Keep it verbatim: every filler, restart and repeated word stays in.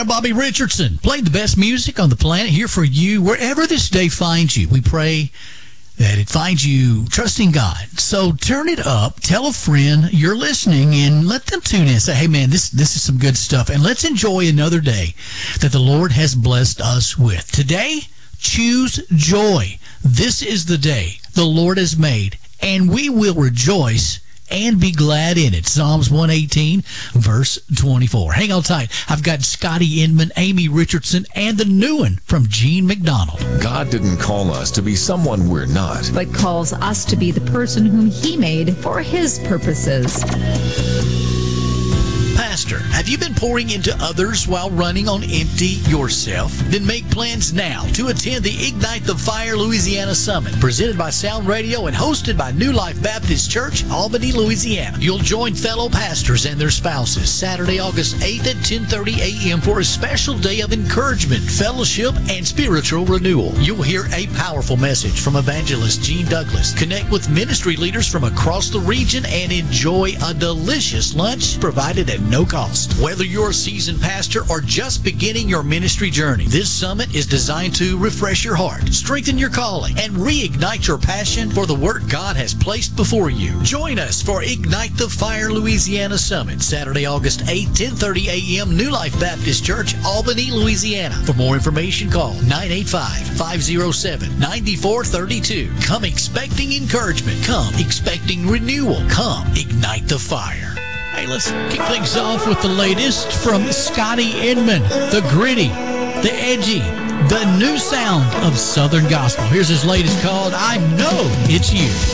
I'm Bobby Richardson, playing the best music on the planet here for you wherever this day finds you. We pray that it finds you trusting God. So turn it up, tell a friend you're listening, and let them tune in and say, hey, man, this, this is some good stuff. And let's enjoy another day that the Lord has blessed us with. Today, choose joy. This is the day the Lord has made, and we will rejoice and be glad in it. Psalms one eighteen, verse twenty-four. Hang on tight. I've got Scotty Inman, Amy Richardson, and the new one from Gene McDonald. God didn't call us to be someone we're not, but calls us to be the person whom He made for His purposes. Pastor, have you been pouring into others while running on empty yourself? Then make plans now to attend the Ignite the Fire Louisiana Summit, presented by Sound Radio and hosted by New Life Baptist Church, Albany, Louisiana. You'll join fellow pastors and their spouses Saturday, August eighth at ten thirty a.m. for a special day of encouragement, fellowship, and spiritual renewal. You'll hear a powerful message from evangelist Gene Douglas, connect with ministry leaders from across the region, and enjoy a delicious lunch provided at no cost. Whether you're a seasoned pastor or just beginning your ministry journey, this summit is designed to refresh your heart, strengthen your calling, and reignite your passion for the work God has placed before you. Join us for Ignite the Fire Louisiana Summit, Saturday, August eighth, ten thirty a.m., New Life Baptist Church, Albany, Louisiana. For more information, call nine eight five, five oh seven, nine four three two. Come expecting encouragement. Come expecting renewal. Come ignite the fire. Hey, let's kick things off with the latest from Scotty Inman, the gritty, the edgy, the new sound of Southern Gospel. Here's his latest called I Know It's You.